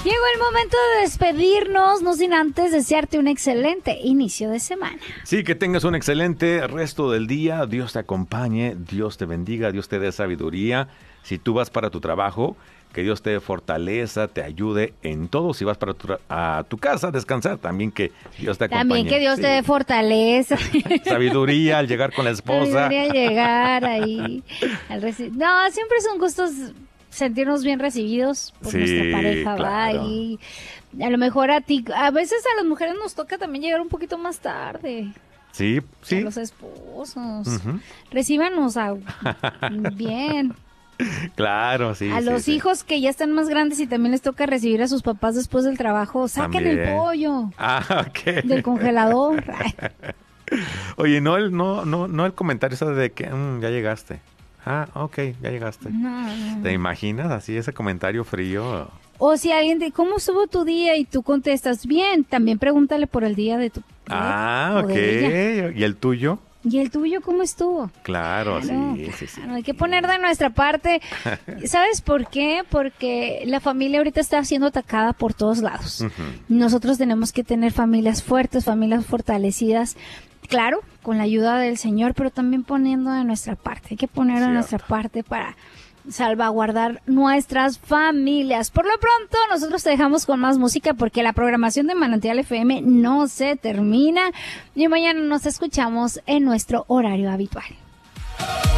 Llegó el momento de despedirnos, no sin antes desearte un excelente inicio de semana. Sí, que tengas un excelente resto del día. Dios te acompañe, Dios te bendiga, Dios te dé sabiduría. Si tú vas para tu trabajo, que Dios te dé fortaleza, te ayude en todo. Si vas para a tu casa a descansar, también que Dios te acompañe. También que Dios te dé fortaleza. Sabiduría al llegar con la esposa. Sabiduría al llegar ahí. No, siempre son gustos sentirnos bien recibidos por nuestra pareja, claro. ¿va? Y a lo mejor a veces a las mujeres nos toca también llegar un poquito más tarde. Sí, sí. A los esposos. Recíbanos bien. Claro, sí. A los hijos que ya están más grandes y también les toca recibir a sus papás después del trabajo, saquen también el pollo ok. del congelador. Oye, no el comentario ese de que ya llegaste. Ok, ya llegaste. No. ¿Te imaginas así ese comentario frío? O si alguien te ¿cómo estuvo tu día? Y tú contestas, bien, también pregúntale por el día de tu ok. ¿Y el tuyo? ¿Y el tuyo cómo estuvo? Claro, sí. Hay que poner de nuestra parte. ¿Sabes por qué? Porque la familia ahorita está siendo atacada por todos lados. Nosotros tenemos que tener familias fuertes, familias fortalecidas. Claro, con la ayuda del Señor, pero también poniendo de nuestra parte. Hay que poner de nuestra parte para salvaguardar nuestras familias. Por lo pronto, nosotros te dejamos con más música porque la programación de Manantial FM no se termina y mañana nos escuchamos en nuestro horario habitual.